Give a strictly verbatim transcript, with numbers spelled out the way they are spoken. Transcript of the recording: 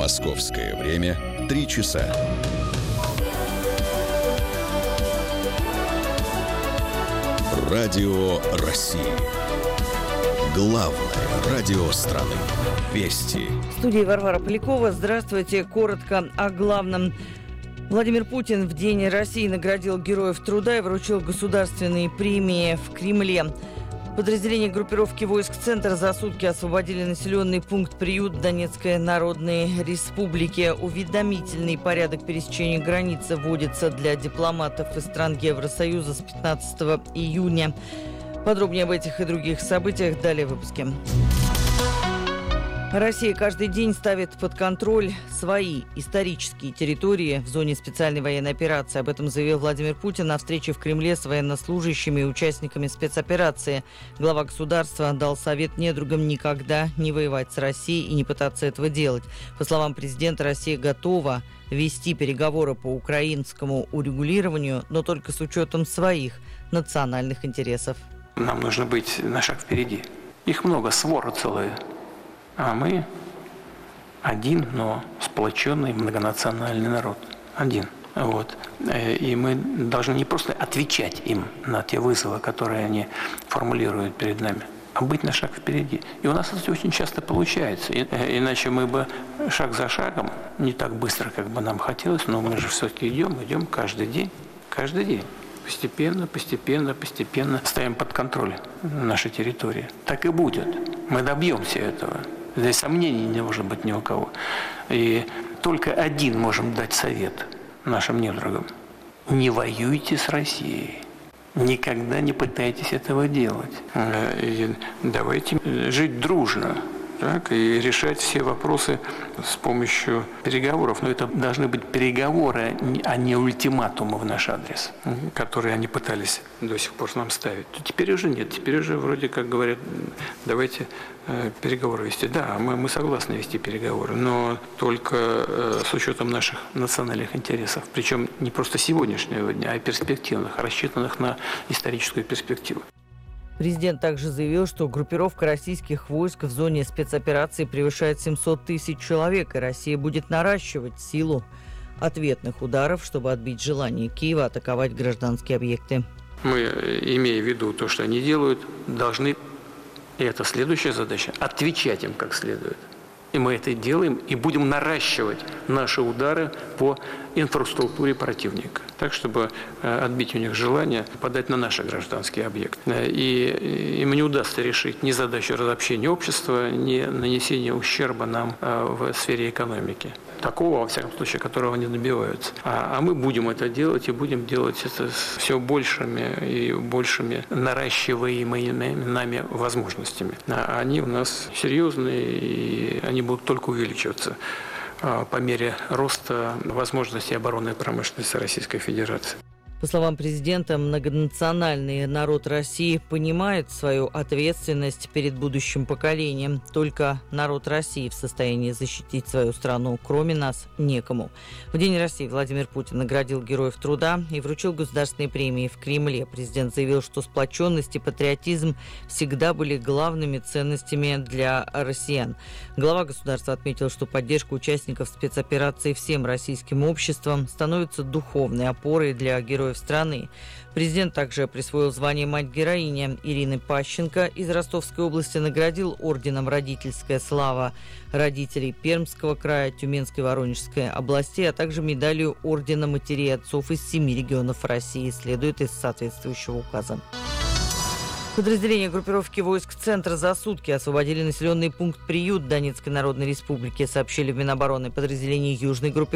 Московское время три часа. Радио России. Главное радио страны. Вести. В студии Варвара Полякова. Здравствуйте. Коротко о главном. Владимир Путин в День России наградил Героев Труда и вручил государственные премии в Кремле. Подразделения группировки войск «Центр» за сутки освободили населенный пункт «Приют» Донецкой Народной Республики. Уведомительный порядок пересечения границы вводится для дипломатов из стран Евросоюза с пятнадцатого июня. Подробнее об этих и других событиях далее в выпуске. Россия каждый день ставит под контроль свои исторические территории в зоне специальной военной операции. Об этом заявил Владимир Путин на встрече в Кремле с военнослужащими и участниками спецоперации. Глава государства дал совет недругам никогда не воевать с Россией и не пытаться этого делать. По словам президента, Россия готова вести переговоры по украинскому урегулированию, но только с учетом своих национальных интересов. Нам нужно быть на шаг впереди. Их много, свора целая. А мы один, но сплоченный многонациональный народ. Один. Вот. И мы должны не просто отвечать им на те вызовы, которые они формулируют перед нами, а быть на шаг впереди. И у нас это очень часто получается. Иначе мы бы шаг за шагом, не так быстро, как бы нам хотелось, но мы же все-таки идем, идем каждый день. Каждый день. Постепенно, постепенно, постепенно ставим под контроль наши территории. Так и будет. Мы добьемся этого. Здесь сомнений не может быть ни у кого. И только один можем дать совет нашим недругам. Не воюйте с Россией. Никогда не пытайтесь этого делать. И давайте жить дружно. Так, и решать все вопросы с помощью переговоров. Но это должны быть переговоры, а не ультиматумы в наш адрес, которые они пытались до сих пор нам ставить. Теперь уже нет. Теперь уже вроде как говорят, давайте э, переговоры вести. Да, мы, мы согласны вести переговоры, но только э, с учетом наших национальных интересов. Причем не просто сегодняшнего дня, а перспективных, рассчитанных на историческую перспективу. Президент также заявил, что группировка российских войск в зоне спецоперации превышает семьсот тысяч человек, и Россия будет наращивать силу ответных ударов, чтобы отбить желание Киева атаковать гражданские объекты. Мы, имея в виду то, что они делают, должны, и это следующая задача, отвечать им как следует. И мы это делаем, и будем наращивать наши удары по инфраструктуре противника, так, чтобы отбить у них желание подать на наши гражданские объекты. И им не удастся решить ни задачу разобщения общества, ни нанесения ущерба нам в сфере экономики. Такого, во всяком случае, которого они добиваются. А, а мы будем это делать, и будем делать это с все большими и большими наращиваемыми нами возможностями. А они у нас серьезные, и они будут только увеличиваться по мере роста возможностей оборонной промышленности Российской Федерации. По словам президента, многонациональный народ России понимает свою ответственность перед будущим поколением. Только народ России в состоянии защитить свою страну. Кроме нас некому. В День России Владимир Путин наградил Героев Труда и вручил государственные премии в Кремле. Президент заявил, что сплоченность и патриотизм всегда были главными ценностями для россиян. Глава государства отметил, что поддержка участников спецоперации всем российским обществом становится духовной опорой для героев страны. Президент также присвоил звание «Мать-героиня». Ирины Пащенко из Ростовской области наградил орденом «Родительская слава» родителей Пермского края, Тюменской, Воронежской областей, а также медалью ордена матерей и отцов из семи регионов России, следует из соответствующего указа. Подразделения группировки войск «Центр» за сутки освободили населенный пункт «Приют» Донецкой Народной Республики, сообщили в Минобороны. Подразделения южной группировки